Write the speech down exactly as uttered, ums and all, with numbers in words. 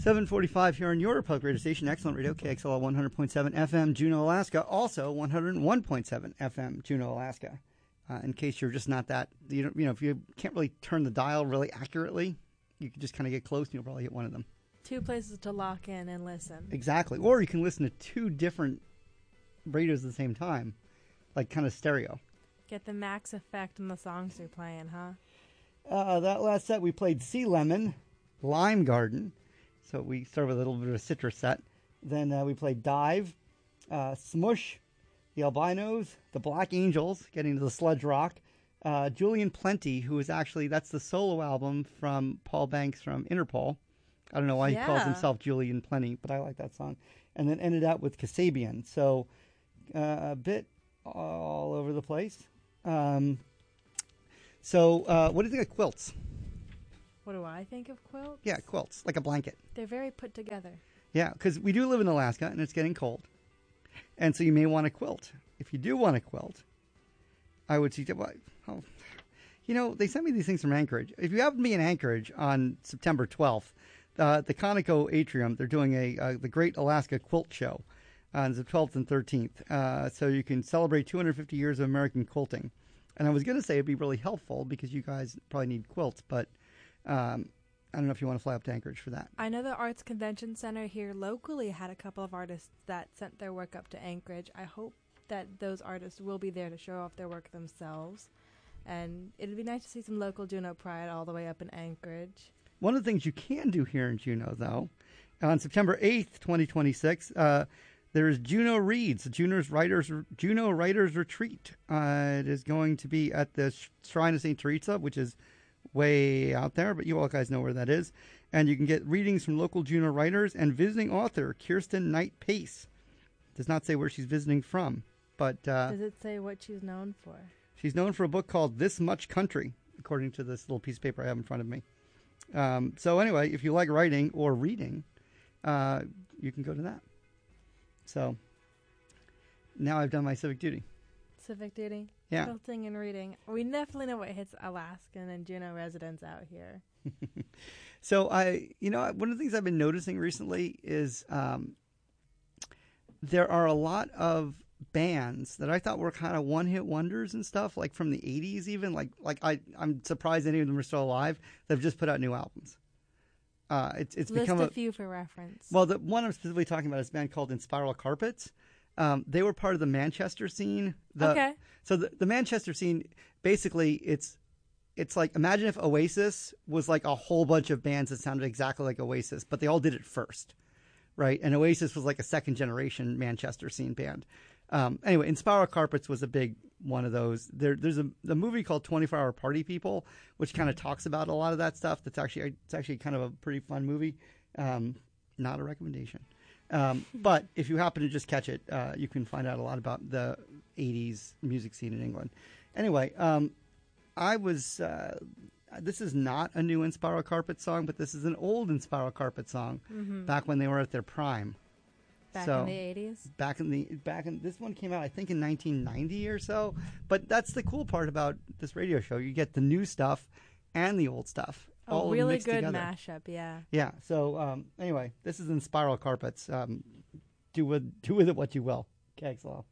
seven forty-five here on your public radio station, Excellent Radio, K X L R one hundred point seven F M, Juneau, Alaska. Also one hundred one point seven F M, Juneau, Alaska. Uh, in case you're just not that, you know, you know, if you can't really turn the dial really accurately, you can just kind of get close and you'll probably hit one of them. Two places to lock in and listen. Exactly. Or you can listen to two different radios at the same time, like kind of stereo. Get the max effect on the songs you're playing, huh? Uh, that last set we played Sea Lemon, Lime Garden. So we started with a little bit of a citrus set. Then uh, we played Dive, uh, Smush, the Albinos, the Black Angels, getting to the sludge rock. Uh, Julian Plenty, who is actually, that's the solo album from Paul Banks from Interpol. I don't know why Yeah. he calls himself Julian Plenty, but I like that song. And then ended out with Kasabian. So uh, a bit all over the place. Um, so uh, what do you think of quilts? What do I think of quilts? Yeah, quilts, like a blanket. They're very put together. Yeah, because we do live in Alaska, and it's getting cold. And so you may want a quilt. If you do want a quilt, I would suggest, well, oh, you know, they sent me these things from Anchorage. If you happen to be in Anchorage on September twelfth, uh, the Conoco Atrium, they're doing a uh, the Great Alaska Quilt Show on the twelfth and thirteenth. Uh, so you can celebrate two hundred fifty years of American quilting. And I was going to say it'd be really helpful because you guys probably need quilts, but um, I don't know if you want to fly up to Anchorage for that. I know the Arts Convention Center here locally had a couple of artists that sent their work up to Anchorage. I hope that those artists will be there to show off their work themselves. And it'd be nice to see some local Juneau pride all the way up in Anchorage. One of the things you can do here in Juneau, though, on September eighth, twenty twenty-six, uh, there is Juneau Reads, Juneau's Writers, Juneau Writers Retreat. Uh, it is going to be at the Shrine of Saint Teresa, which is way out there, but you all guys know where that is. And you can get readings from local Juneau writers and visiting author Kirsten Knight Pace. Does not say where she's visiting from, but uh, Does it say what she's known for? she's known for a book called This Much Country, according to this little piece of paper I have in front of me. Um, so anyway, if you like writing or reading, uh, you can go to that. So now I've done my civic duty. Civic duty? Yeah. Quilting and reading. We definitely know what hits Alaskan and Juneau residents out here. So I, you know, one of the things I've been noticing recently is um, there are a lot of bands that I thought were kind of one-hit wonders and stuff, like from the eighties even. Like, like I, I'm surprised any of them are still alive. They've just put out new albums. Uh, it's it's List become a a few for reference. Well, the one I'm specifically talking about is a band called In Spiral Carpets. Um, they were part of the Manchester scene. The, okay. So the, the Manchester scene, basically, it's it's like, imagine if Oasis was like a whole bunch of bands that sounded exactly like Oasis, but they all did it first, right? And Oasis was like a second generation Manchester scene band. Um, anyway, In Spiral Carpets was a big one of those. There, there's a, a movie called twenty-four hour Party People, which kind of talks about a lot of that stuff. That's actually it's actually kind of a pretty fun movie. Um, not a recommendation. Um, but if you happen to just catch it, uh, you can find out a lot about the eighties music scene in England. Anyway, um, I was, uh, this is not a new In Spiral Carpet song, but this is an old In Spiral Carpet song Mm-hmm. back when they were at their prime. Back so, in the eighties? Back in the, back in, this one came out, I think, in nineteen ninety or so. But that's the cool part about this radio show. You get the new stuff and the old stuff. A all really mixed good together. mashup, yeah. Yeah. So um, anyway, this is In Spiral Carpets. Um, do with do with it what you will. K X L.